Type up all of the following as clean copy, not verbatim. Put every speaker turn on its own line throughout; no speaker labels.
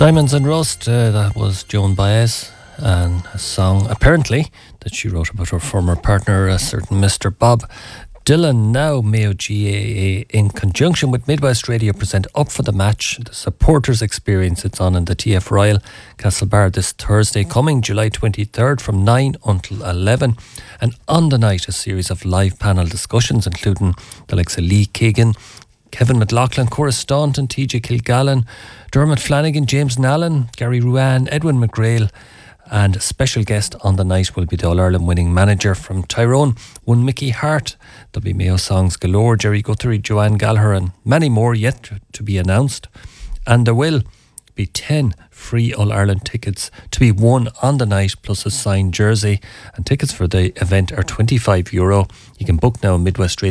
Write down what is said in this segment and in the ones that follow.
Diamonds and Rust, that was Joan Baez, and a song apparently that she wrote about her former partner, a certain Mr. Bob Dylan. Now Mayo GAA in conjunction with Midwest Radio present Up for the Match, the supporters experience. It's on in the TF Royal, Castlebar, this Thursday coming July 23rd from 9 until 11, and on the night a series of live panel discussions including the likes of Lee Keegan, Kevin McLaughlin, Cora Staunton, TJ Kilgallen, Dermot Flanagan, James Nallen, Gary Ruan, Edwin McGrail, and special guest on the night will be the All-Ireland winning manager from Tyrone, one Mickey Hart. There'll be Mayo songs galore, Jerry Guthrie, Joanne Gallagher, and many more yet to be announced. And there will be 10 free All-Ireland tickets to be won on the night, plus a signed jersey, and tickets for the event are €25. You can book now on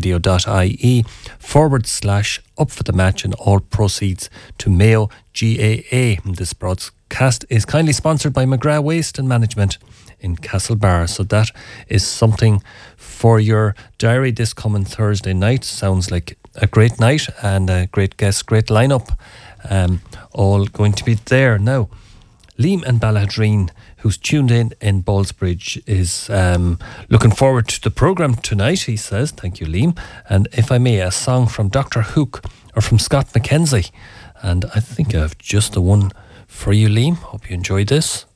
midwestradio.ie/up for the match, and all proceeds to Mayo GAA. This broadcast is kindly sponsored by McGrath Waste and Management in Castlebar, so that is something for your diary this coming Thursday night. Sounds like a great night and a great guest, great lineup. All going to be there. Now, Liam and Ballahadreen, who's tuned in Ballsbridge, is looking forward to the programme tonight, he says. Thank you, Liam. And if I may, a song from Dr. Hook, or from Scott McKenzie. And I think I have just the one for you, Liam. Hope you enjoyed this.